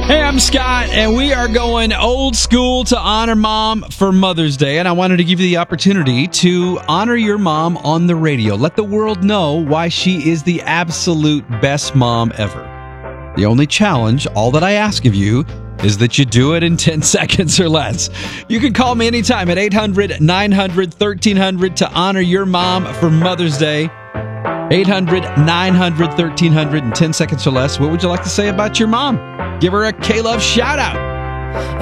Hey, I'm Scott, and we are going old school to honor Mom for Mother's Day. And I wanted to give you the opportunity to honor your mom on the radio. Let the world know why she is the absolute best mom ever. The only challenge, all that I ask of you, is that you do it in 10 seconds or less. You can call me anytime at 800-900-1300 to honor your mom for Mother's Day. 800-900-1300 in 10 seconds or less. What would you like to say about your mom? Give her a K-Love shout out.